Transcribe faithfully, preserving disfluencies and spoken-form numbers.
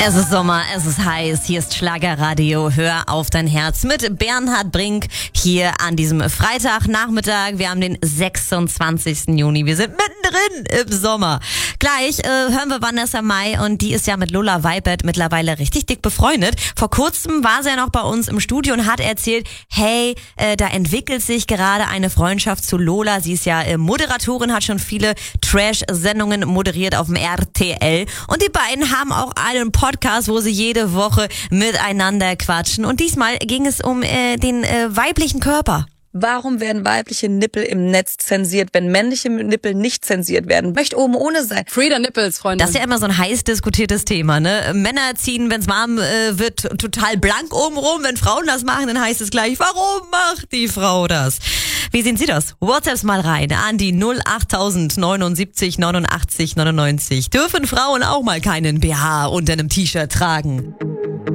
Es ist Sommer, es ist heiß, hier ist Schlagerradio, hör auf dein Herz mit Bernhard Brink hier an diesem Freitagnachmittag. Wir haben den sechsundzwanzigsten Juni, wir sind mittendrin im Sommer. Gleich äh, hören wir Vanessa Mai und die ist ja mit Lola Weibert mittlerweile richtig dick befreundet. Vor kurzem war sie ja noch bei uns im Studio und hat erzählt, hey, äh, da entwickelt sich gerade eine Freundschaft zu Lola. Sie ist ja äh, Moderatorin, hat schon viele Trash-Sendungen moderiert auf dem R T L und die beiden haben auch einen Podcast, wo sie jede Woche miteinander quatschen. Und diesmal ging es um äh, den äh, weiblichen Körper. Warum werden weibliche Nippel im Netz zensiert, wenn männliche Nippel nicht zensiert werden? Möchte oben ohne sein. Free the Nipples, Freunde. Das ist ja immer so ein heiß diskutiertes Thema, ne? Männer ziehen, wenn's warm äh, wird, total blank oben rum. Wenn Frauen das machen, dann heißt es gleich, warum macht die Frau das? Wie sehen Sie das? WhatsApps mal rein an die null acht null null neun neunundachtzig neunundneunzig. Dürfen Frauen auch mal keinen B H unter einem T-Shirt tragen?